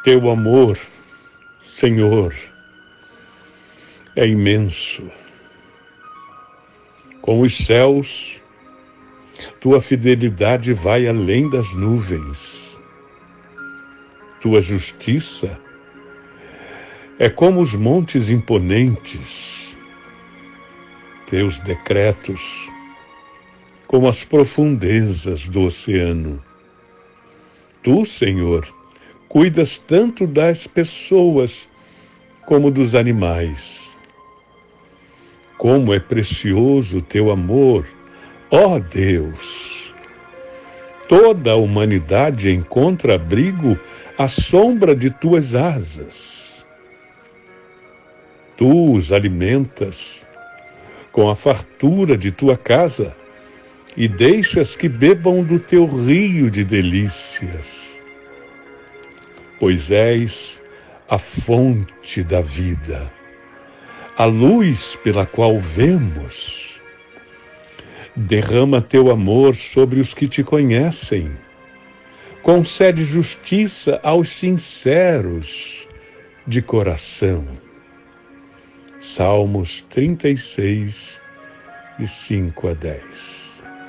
Teu amor, Senhor, é imenso. Com os céus, tua fidelidade vai além das nuvens. Tua justiça é como os montes imponentes. Teus decretos, como as profundezas do oceano. Tu, Senhor, cuidas tanto das pessoas como dos animais. Como é precioso teu amor, ó Deus! Toda a humanidade encontra abrigo à sombra de tuas asas. Tu os alimentas com a fartura de tua casa e deixas que bebam do teu rio de delícias. Pois és a fonte da vida, a luz pela qual vemos. Derrama teu amor sobre os que te conhecem. Concede justiça aos sinceros de coração. Salmos 36, de 5 a 10.